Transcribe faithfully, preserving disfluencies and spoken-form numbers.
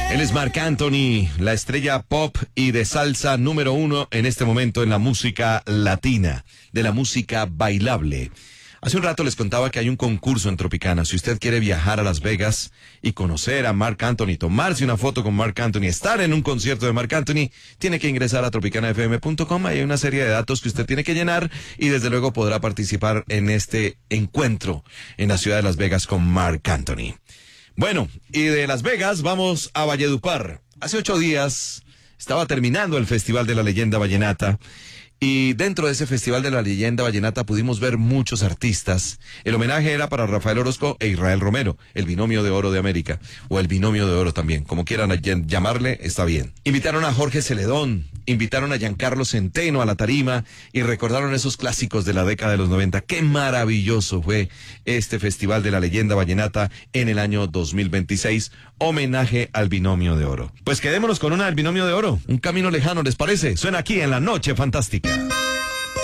Él es Marc Anthony, la estrella pop y de salsa número uno en este momento en la música latina, de la música bailable. Hace un rato les contaba que hay un concurso en Tropicana. Si usted quiere viajar a Las Vegas y conocer a Marc Anthony, tomarse una foto con Marc Anthony, estar en un concierto de Marc Anthony, tiene que ingresar a tropicana f m punto com. Hay una serie de datos que usted tiene que llenar y desde luego podrá participar en este encuentro en la ciudad de Las Vegas con Marc Anthony. Bueno, y de Las Vegas vamos a Valledupar. Hace ocho días estaba terminando el Festival de la Leyenda Vallenata. Y dentro de ese Festival de la Leyenda Vallenata pudimos ver muchos artistas. El homenaje era para Rafael Orozco e Israel Romero, el binomio de oro de América, o el binomio de oro también, como quieran llamarle, está bien. Invitaron a Jorge Celedón, invitaron a Giancarlo Centeno a la tarima y recordaron esos clásicos de la década de los noventa. Qué maravilloso fue este Festival de la Leyenda Vallenata en el año dos mil veintiséis, homenaje al binomio de oro. Pues quedémonos con una del binomio de oro, Un Camino Lejano, ¿les parece? Suena aquí en La Noche Fantástica.